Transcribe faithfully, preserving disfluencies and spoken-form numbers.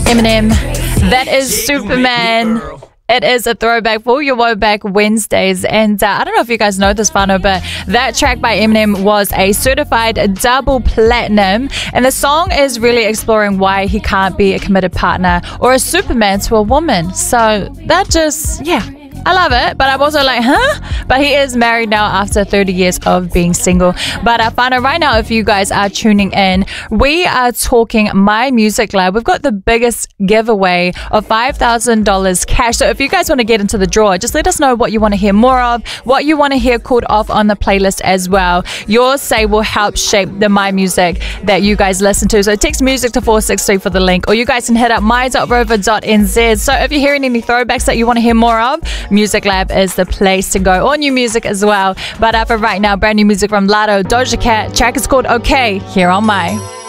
Eminem, that is Superman. It is a throwback for your Woback Wednesdays. And uh, I don't know if you guys know this, Whānau, but that track by Eminem was a certified double platinum. And the song is really exploring why he can't be a committed partner or a Superman to a woman. So that just, yeah. I love it, but I'm also like, huh? But he is married now after thirty years of being single. But uh, Whānau, right now, if you guys are tuning in, we are talking My Music Lab. We've got the biggest giveaway of five thousand dollars cash. So if you guys want to get into the draw, just let us know what you want to hear more of, what you want to hear called off on the playlist as well. Your say will help shape the My Music that you guys listen to. So text music to four six three for the link, or you guys can hit up my dot rover dot n z. So if you're hearing any throwbacks that you want to hear more of, Music Lab is the place to go, or new music as well. But uh, for right now, brand new music from Latto, Doja Cat. Track is called Okay, here on My.